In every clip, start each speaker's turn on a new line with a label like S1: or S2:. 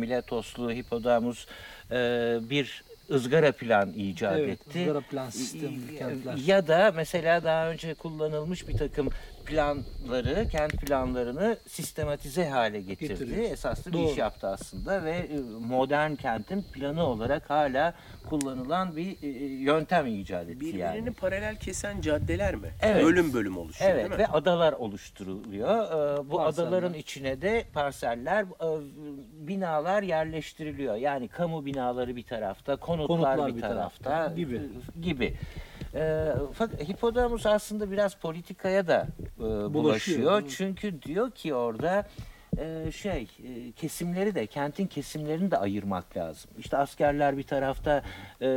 S1: Miletoslu Hipodamus bir ızgara plan icat etti.
S2: ızgara plan sistemi kentler.
S1: Ya da mesela daha önce kullanılmış bir takım planları, kent planlarını sistematize hale getirdi.
S2: Getiriyor.
S1: Esaslı bir
S2: Doğru.
S1: iş yaptı aslında ve modern kentin planı olarak hala kullanılan bir yöntem icat etti
S3: Birbirini
S1: yani.
S3: paralel kesen caddeler mi?
S1: Evet.
S3: Bölüm bölüm oluşuyor
S1: Evet
S3: değil mi?
S1: ve adalar oluşturuluyor. Bu
S2: Parseller.
S1: adaların içine de parseller, binalar yerleştiriliyor. Yani kamu binaları bir tarafta, konutlar bir tarafta gibi. Fakat Hipodamus aslında biraz politikaya da bulaşıyor. Çünkü diyor ki orada kesimleri de, kentin kesimlerini de ayırmak lazım. İşte askerler bir tarafta,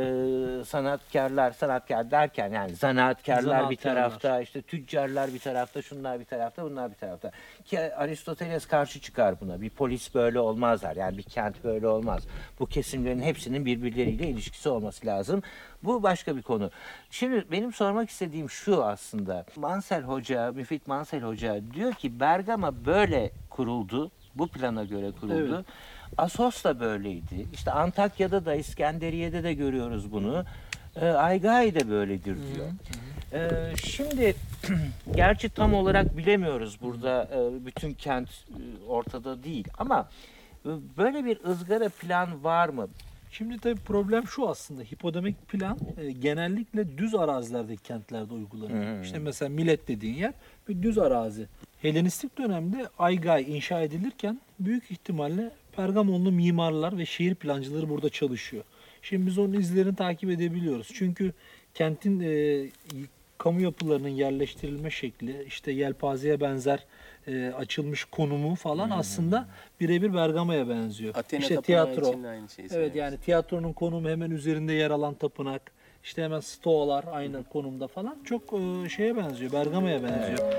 S1: sanatkar derken yani zanaatkarlar bir tarafta, işte tüccarlar bir tarafta, şunlar bir tarafta, bunlar bir tarafta. Ki Aristoteles karşı çıkar buna. Bir polis böyle olmaz der. Yani bir kent böyle olmaz. Bu kesimlerin hepsinin birbirleriyle ilişkisi olması lazım. Bu başka bir konu. Şimdi benim sormak istediğim şu aslında. Müfit Mansell Hoca diyor ki Bergama böyle kuruldu. Bu plana göre kuruldu.
S2: Evet.
S1: Assos da böyleydi. İşte Antakya'da da, İskenderiye'de de görüyoruz bunu. Aygai de böyledir diyor. Şimdi gerçi tam olarak bilemiyoruz burada, bütün kent ortada değil ama böyle bir ızgara plan var mı?
S2: Şimdi tabii problem şu aslında. Hipodamik plan genellikle düz arazilerdeki kentlerde uygulanıyor. İşte mesela Milet dediğin yer bir düz arazi. Helenistik dönemde Aygai inşa edilirken büyük ihtimalle Pergamonlu mimarlar ve şehir plancıları burada çalışıyor. Şimdi biz onun izlerini takip edebiliyoruz. Çünkü kentin kamu yapılarının yerleştirilme şekli, işte yelpazeye benzer açılmış konumu falan aslında birebir Bergama'ya benziyor.
S3: Athena
S2: işte
S3: Tapınağı
S2: tiyatro.
S3: için de aynı şeyi
S2: Evet
S3: söylüyoruz.
S2: yani tiyatronun konumu hemen üzerinde yer alan tapınak. İşte hemen stoalar aynı konumda falan. Çok şeye benziyor, Bergama'ya benziyor.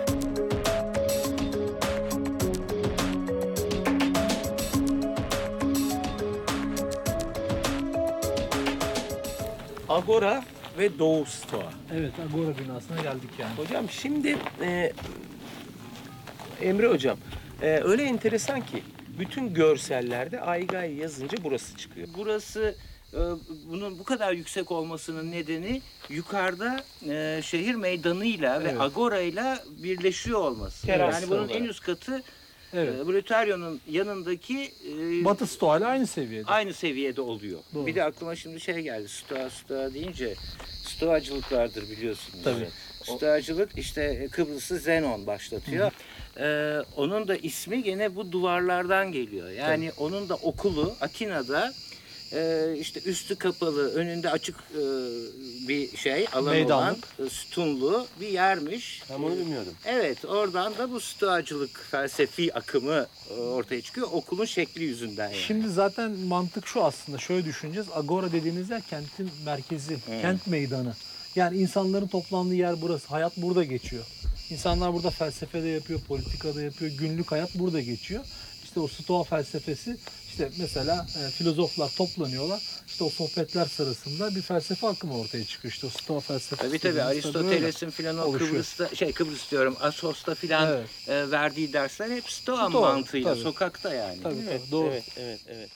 S3: Agora ve Doğu Stoa.
S2: Evet, Agora binasına geldik yani.
S3: Hocam şimdi Emre hocam öyle enteresan ki bütün görsellerde Aygai yazınca burası çıkıyor.
S1: Burası, bunun bu kadar yüksek olmasının nedeni yukarıda şehir meydanıyla ve agorayla birleşiyor olması.
S3: Teraslı
S1: Yani bunun
S3: olarak.
S1: en üst katı
S2: Evet.
S1: Brutario'nun yanındaki
S2: Batı Stoa ile aynı seviyede.
S1: aynı seviyede oluyor.
S2: Doğru.
S1: Bir de aklıma şimdi şey geldi. Stoa deyince stoacılık vardır biliyorsunuz.
S2: Tabii.
S1: Stoacılık işte Kıbrıs'ı Zenon başlatıyor. Onun da ismi gene bu duvarlardan geliyor. Yani onun da okulu Atina'da işte üstü kapalı, önünde açık bir alan
S2: Meydanlık.
S1: olan sütunlu bir yermiş.
S3: Ben bunu bilmiyordum.
S1: Evet, oradan da bu stoacılık felsefi akımı ortaya çıkıyor. Okulun şekli yüzünden yani.
S2: Şimdi zaten mantık şu aslında. Şöyle düşüneceğiz. Agora dediğimiz yer kentin merkezi, kent meydanı. Yani insanların toplandığı yer burası. Hayat burada geçiyor. İnsanlar burada felsefe de yapıyor, politika da yapıyor. Günlük hayat burada geçiyor. İşte o Stoa felsefesi, işte mesela filozoflar toplanıyorlar. İşte o sohbetler sırasında bir felsefe akımı ortaya çıkıyor. İşte o Stoa felsefesi.
S1: Tabii Aristoteles'in filan o
S2: oluşuyor.
S1: Kıbrıs diyorum, Assos'ta filan verdiği dersler hep Stoa mantığıyla,
S2: tabii.
S1: sokakta yani.
S2: Tabii,
S3: Evet,
S2: tabii, doğru.
S3: evet.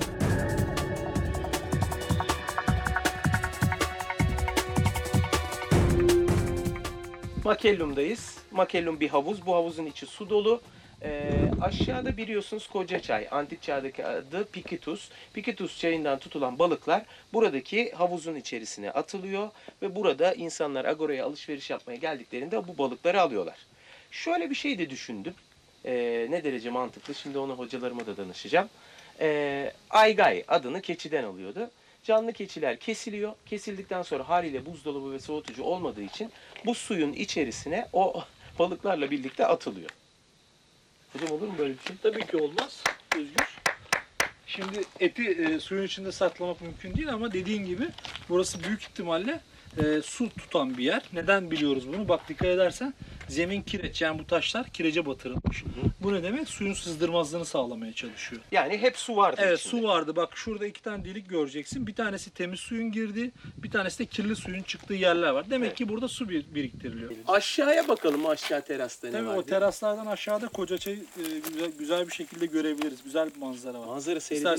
S3: Makellum'dayız. Makellum bir havuz. Bu havuzun içi su dolu. Aşağıda biliyorsunuz Kocaçay. Antik çağdaki adı Pikitus. Pikitus çayından tutulan balıklar buradaki havuzun içerisine atılıyor. Ve burada insanlar Agora'ya alışveriş yapmaya geldiklerinde bu balıkları alıyorlar. Şöyle bir şey de düşündüm. Ne derece mantıklı? Şimdi onu hocalarıma da danışacağım. Aygai adını keçiden alıyordu. Canlı keçiler kesiliyor. Kesildikten sonra haliyle buzdolabı ve soğutucu olmadığı için bu suyun içerisine o balıklarla birlikte atılıyor. Hocam olur mu böyle bir şey?
S2: Tabii ki olmaz. Özgür. Şimdi eti suyun içinde saklamak mümkün değil ama dediğin gibi burası büyük ihtimalle su tutan bir yer. Neden biliyoruz bunu? Bak dikkat edersen zemin kireç, yani bu taşlar kirece batırılmış. Bu ne demek? Suyun sızdırmazlığını sağlamaya çalışıyor.
S3: Yani hep su vardı
S2: Evet,
S3: içinde.
S2: su vardı. Bak şurada 2 tane delik göreceksin. Bir tanesi temiz suyun girdiği, bir tanesi de kirli suyun çıktığı yerler var. Demek ki burada su biriktiriliyor.
S3: Aşağıya bakalım, aşağı terasta ne
S2: Tabii
S3: var
S2: o
S3: diye.
S2: teraslardan aşağıda Kocaçay'ı güzel bir şekilde görebiliriz. Güzel bir manzara var.
S3: Manzara seyredelim.
S2: İstersen